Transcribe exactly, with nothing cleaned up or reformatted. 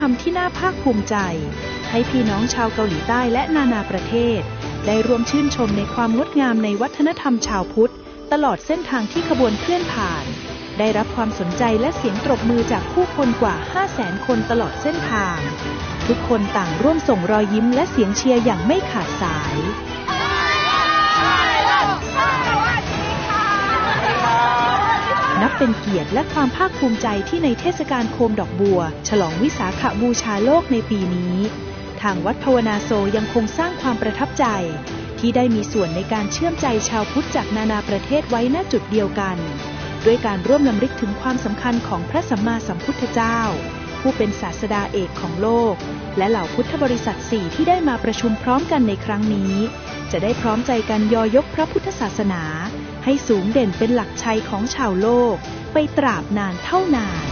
ทำที่น่าภาคภูมิใจให้พี่น้องชาวเกาหลีใต้และนานาประเทศได้ร่วมชื่นชมในความงดงามในวัฒนธรรมชาวพุทธตลอดเส้นทางที่ขบวนเคลื่อนผ่านได้รับความสนใจและเสียงตบมือจากผู้คนกว่า ห้าแสน คนตลอดเส้นทางทุกคนต่างร่วมส่งรอยยิ้มและเสียงเชียร์อย่างไม่ขาดสายนับเป็นเกียรติและความภาคภูมิใจที่ในเทศกาลโคมดอกบัวฉลองวิสาขบูชาโลกในปีนี้ทางวัดภาวนาโซยังคงสร้างความประทับใจที่ได้มีส่วนในการเชื่อมใจชาวพุทธจากนานาประเทศไว้ณจุดเดียวกันด้วยการร่วมรำลึกถึงความสำคัญของพระสัมมาสัมพุทธเจ้าผู้เป็นศาสดาเอกของโลกและเหล่าพุทธบริษัทสี่ที่ได้มาประชุมพร้อมกันในครั้งนี้จะได้พร้อมใจกันยอยกพระพุทธศาสนาให้สูงเด่นเป็นหลักชัยของชาวโลกไปตราบนานเท่านาน